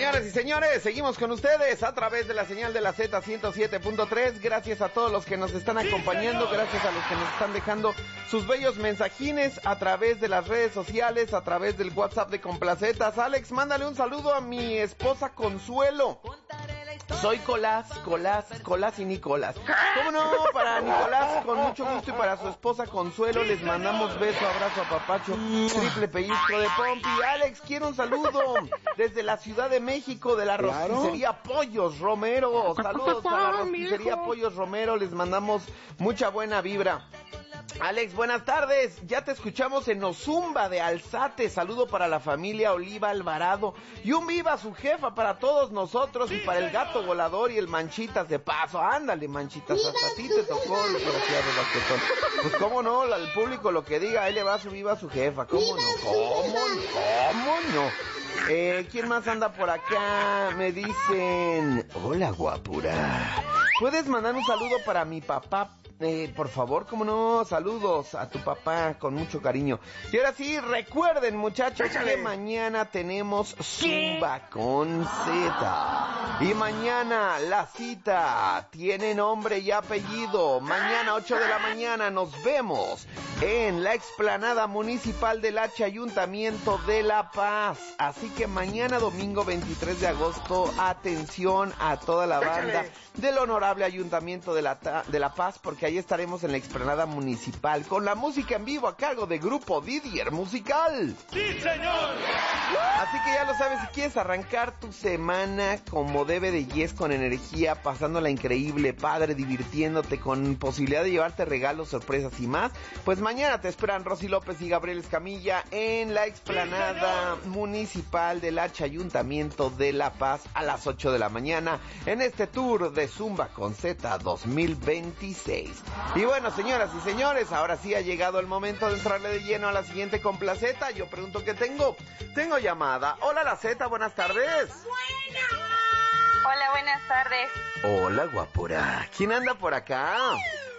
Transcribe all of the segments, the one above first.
Señoras y señores, seguimos con ustedes a través de la señal de la Z 107.3. Gracias a todos los que nos están acompañando, gracias a los que nos están dejando sus bellos mensajines a través de las redes sociales, a través del WhatsApp de Complacetas. Alex, mándale un saludo a mi esposa Consuelo. Soy Colás y Nicolás. ¿Cómo no? Para Nicolás, con mucho gusto, y para su esposa Consuelo, les mandamos beso, abrazo, apapacho, triple pellizco de pompi. Alex, quiero un saludo desde la Ciudad de México, de la rosticería Pollos Romero. Saludos a la rosticería Pollos Romero, les mandamos mucha buena vibra. Alex, buenas tardes, ya te escuchamos en Ozumba de Alzate. Saludo para la familia Oliva Alvarado y un viva a su jefa para todos nosotros, y para el gato volador y el Manchitas de Paso. Ándale, Manchitas, hasta a ti te tocó lo que hacía de basquetón. Pues cómo no, al público lo que diga, ahí le va a su viva a su jefa. ¿Cómo no? ¿Quién más anda por acá? Me dicen, hola guapura, ¿puedes mandar un saludo para mi papá? Por favor, cómo no, saludos a tu papá con mucho cariño. Y ahora sí, recuerden, muchachos, que mañana tenemos Zumba con Z. Y mañana la cita tiene nombre y apellido. Mañana 8 de la mañana nos vemos en la explanada municipal del H Ayuntamiento de La Paz. Así que mañana domingo 23 de agosto, atención a toda la banda del honorable Ayuntamiento de La Paz, porque ahí estaremos en la explanada municipal con la música en vivo a cargo de Grupo Didier Musical. ¡Sí, señor! Así que ya lo sabes, si quieres arrancar tu semana como debe de yes, con energía, pasándola increíble, padre, divirtiéndote, con posibilidad de llevarte regalos, sorpresas y más, pues mañana te esperan Rosy López y Gabriel Escamilla en la explanada municipal del H Ayuntamiento de La Paz a las 8 de la mañana en este tour de Zumba con Z 2026. Y bueno, señoras y señores, ahora sí ha llegado el momento de entrarle de lleno a la siguiente complaceta. Yo pregunto qué tengo. Tengo llamada. Hola, la Z, buenas tardes. Hola, buenas tardes. Hola, guapura. ¿Quién anda por acá?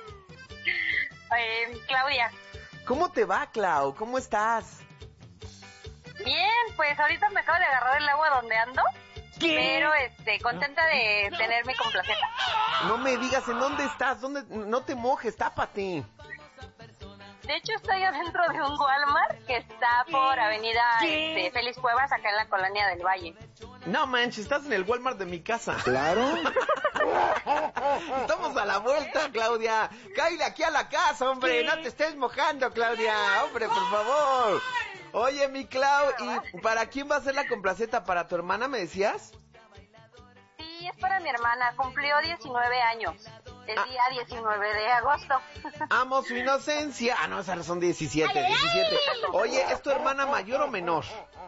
Claudia. ¿Cómo te va, Clau? ¿Cómo estás? Bien, pues ahorita me acabo de agarrar el agua donde ando. ¿Qué? Pero contenta de tener mi complaceta. No me digas, ¿en dónde estás? ¿Dónde? No te mojes, tápate. De hecho, estoy adentro de un Walmart que está por avenida Félix Cuevas, acá en la Colonia del Valle. No manches, estás en el Walmart de mi casa. Claro. Estamos a la vuelta, Claudia. Cáile aquí a la casa, hombre. No te estés mojando, Claudia. Hombre, por favor. Oye, mi Clau, ¿y para quién va a ser la complaceta? ¿Para tu hermana, me decías? Sí, es para mi hermana. Cumplió 19 años. El día 19 de agosto. Amo su inocencia. Ah, no, esas son 17. Oye, ¿es tu hermana mayor o menor?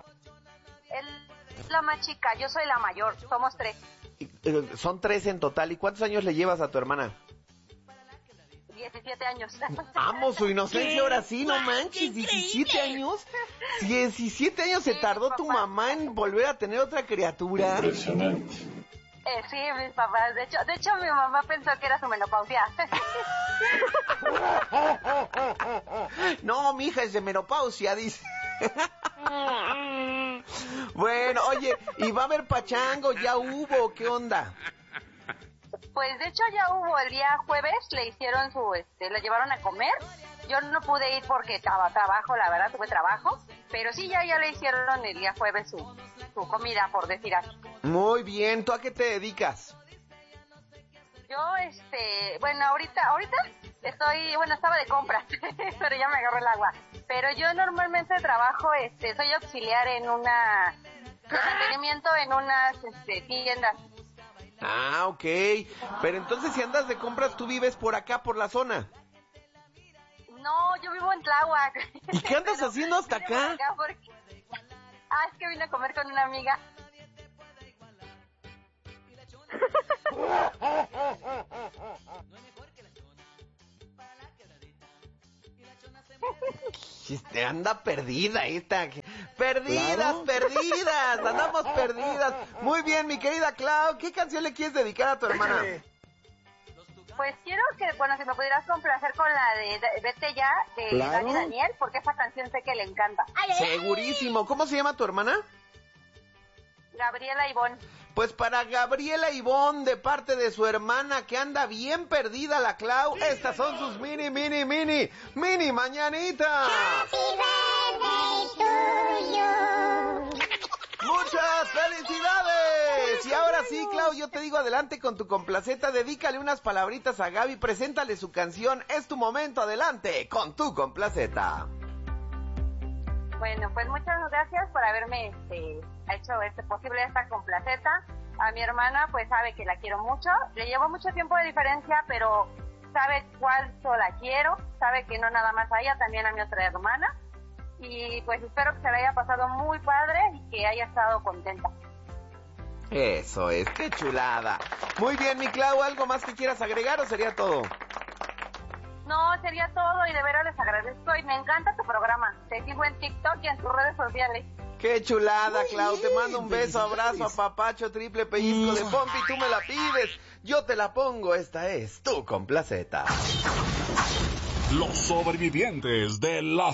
Es la más chica, yo soy la mayor. Somos 3. Son 3 en total. ¿Y cuántos años le llevas a tu hermana? 17 años. Amo su inocencia, ahora sí, no manches, 17 años. 17 años se tardó tu mamá en volver a tener otra criatura. Impresionante. Sí, mis papás. De hecho, mi mamá pensó que era su menopausia. No, mija, es de menopausia, dice. Bueno, oye, ¿y va a haber pachango? ¿Ya hubo? ¿Qué onda? Pues de hecho ya hubo, el día jueves le hicieron le llevaron a comer. Yo no pude ir porque estaba trabajo, la verdad, tuve trabajo, pero sí ya le hicieron el día jueves su comida, por decir así. Muy bien, ¿tú a qué te dedicas? Yo, bueno, ahorita estaba de compras, pero ya me agarró el agua. Pero yo normalmente trabajo, soy auxiliar en de mantenimiento en unas, tiendas. Ah, ok. Pero entonces si andas de compras, ¿tú vives por acá, por la zona? No, yo vivo en Tláhuac. ¿Y qué andas haciendo hasta acá? Es que vine a comer con una amiga. Anda perdida esta. Perdidas, Claro. perdidas, andamos perdidas. Muy bien, mi querida Clau, ¿qué canción le quieres dedicar a tu hermana? Pues quiero que, si me pudieras complacer con la de Vete Ya, de Claro. Dani Daniel, porque esa canción sé que le encanta. Segurísimo. ¿Cómo se llama tu hermana? Gabriela Ivonne. Pues para Gabriela Ivonne, de parte de su hermana que anda bien perdida la Clau, estas son sus mini mañanitas. ¡Muchas felicidades! Y ahora sí, Clau, yo te digo, adelante con tu complaceta, dedícale unas palabritas a Gaby, preséntale su canción, es tu momento, adelante con tu complaceta. Bueno, pues muchas gracias por haberme hecho posible esta complaceta. A mi hermana, pues sabe que la quiero mucho, le llevo mucho tiempo de diferencia, pero sabe cuánto la quiero, sabe que no nada más a ella, también a mi otra hermana. Y pues espero que se la haya pasado muy padre y que haya estado contenta. Eso es, qué chulada. Muy bien, mi Clau, ¿algo más que quieras agregar o sería todo? No, sería todo y de veras les agradezco y me encanta tu programa. Te sigo en TikTok y en tus redes sociales. Qué chulada, Clau, te mando un beso, abrazo, apapacho, triple pellizco de pompi, tú me la pides, yo te la pongo, esta es tu complaceta. Los sobrevivientes de la